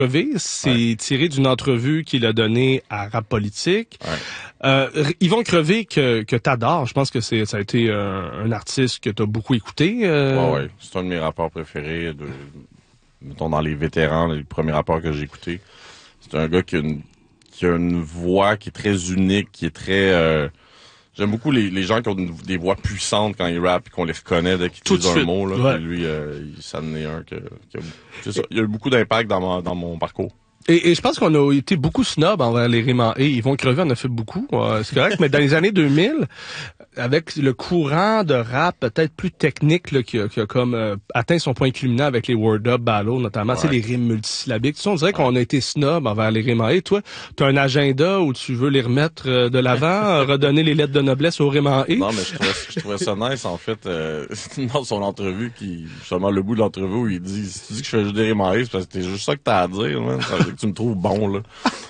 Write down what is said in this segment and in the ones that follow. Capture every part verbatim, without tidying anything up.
C'est ouais. tiré d'une entrevue qu'il a donnée à Rap Politique. Ouais. Euh, Yvon Crevé, que, que t'adores, je pense que c'est ça a été un, un artiste que t'as beaucoup écouté. Euh... Ouais, ouais. C'est un de mes rappeurs préférés. De, mettons, dans les vétérans, les premiers rappeurs que j'ai écoutés. C'est un gars qui a une, qui a une voix qui est très unique, qui est très... Euh, j'aime beaucoup les, les gens qui ont une, des voix puissantes quand ils rappent et qu'on les reconnaît dès qu'ils disent un mot. Là, ouais. Lui, euh, il, ça en est un que... que c'est ça. Il y a eu beaucoup d'impact dans, ma, dans mon parcours. Et, et je pense qu'on a été beaucoup snob envers les rimes en « et ». Yvon Crevé en a fait beaucoup, euh, c'est correct, mais dans les années deux mille, avec le courant de rap peut-être plus technique là, qui, a, qui a comme euh, atteint son point culminant avec les Word Up Battle, notamment, tu sais, Ouais. les rimes multisyllabiques. Tu sais, on dirait ouais. qu'on a été snob envers les rimes en « et ». Toi, tu as un agenda où tu veux les remettre euh, de l'avant, redonner les lettres de noblesse aux rimes en « et ». Non, mais je trouvais, je trouvais ça nice, en fait, euh, dans son entrevue, qui, justement, le bout de l'entrevue où il dit « Si tu dis que je fais juste des rimes en « et », c'est parce que c'est juste ça que t'as à dire, man. Ça veut dire que tu me trouves bon, là.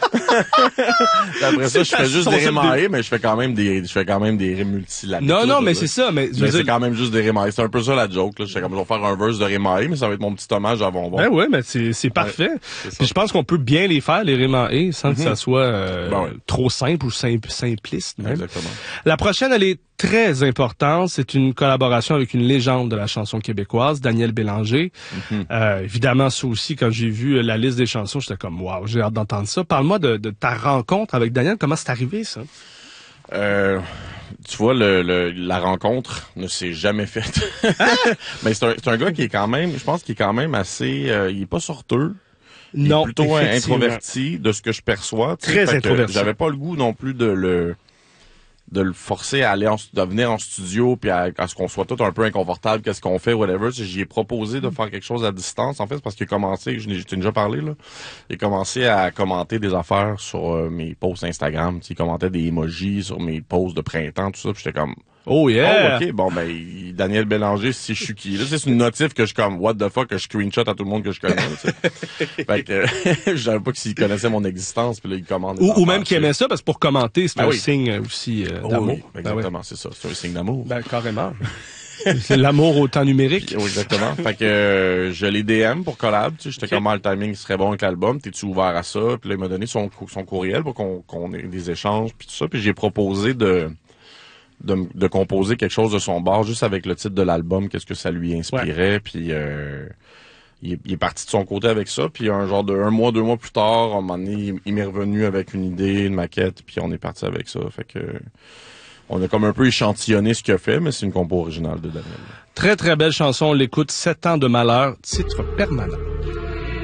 Après ça, je fais juste des rimes en « et », mais je fais quand même des, je fais quand même des rimes multisyllabiques. Non, non, mais c'est ça, mais, mais c'est quand même juste des rimes en « et ». C'est un peu ça la joke, là. Je fais comme, je vais faire un verse de rimes en « et », mais ça va être mon petit hommage à Bonbon. Ben ouais, mais c'est, c'est parfait. Ouais, Puis je pense qu'on peut bien les faire, les rimes en « et », sans mm-hmm. que ça soit, euh, ben ouais. trop simple ou simple, simpliste, même. Exactement. La prochaine, elle est très importante. C'est une collaboration avec une légende de la chanson québécoise, Daniel Bélanger. Mm-hmm. Euh, évidemment, ça aussi, quand j'ai vu la liste des chansons, j'étais comme, waouh, j'ai hâte d'entendre ça. Parle-moi de, de ta rencontre avec Daniel. Comment c'est arrivé, ça? Euh, tu vois, le, le, la rencontre ne s'est jamais faite. Mais c'est un, c'est un gars qui est quand même, je pense qu'il est quand même assez, euh, il est pas sorteux. Il non, est plutôt introverti de ce que je perçois. Très introverti. J'avais pas le goût non plus de le de le forcer à aller en, de venir en studio puis à, à ce qu'on soit tout un peu inconfortable, qu'est-ce qu'on fait, whatever. J'y ai proposé de faire quelque chose à distance, en fait, parce qu'il a commencé, je t'ai déjà parlé, là, il a commencé à commenter des affaires sur euh, mes posts Instagram, il commentait des emojis sur mes posts de printemps, tout ça, puis j'étais comme... Oh yeah! Oh, ok, bon, ben, Daniel Bélanger, si je suis qui? Là, c'est une notif que je comme, what the fuck, que je screenshot à tout le monde que je connais, tu sais. Fait que, je savais pas que s'il connaissait mon existence, puis là, il commande. Ou, ou même qu'il aimait ça, parce que pour commenter, c'est ben un oui. signe aussi euh, oh, d'amour. Oui, exactement, ben oui. C'est ça. C'est un signe d'amour. Ben, carrément. C'est l'amour au temps numérique. Puis, oui, exactement. Fait que, euh, je l'ai D M pour collab, tu sais. J'étais okay. Comme, ah, le timing serait bon avec l'album. T'es-tu ouvert à ça? Puis là, il m'a donné son, son courriel pour qu'on, qu'on ait des échanges, puis tout ça. Puis j'ai proposé de, De, de composer quelque chose de son bord, juste avec le titre de l'album, qu'est-ce que ça lui inspirait, ouais. Puis euh, il, est, il est parti de son côté avec ça, puis un genre de un mois, deux mois plus tard, à un moment donné, il, il m'est revenu avec une idée, une maquette, puis on est parti avec ça, fait que on a comme un peu échantillonné ce qu'il a fait, mais c'est une compo originale de Daniel. Très très belle chanson, on l'écoute, sept ans de malheur, titre permanent.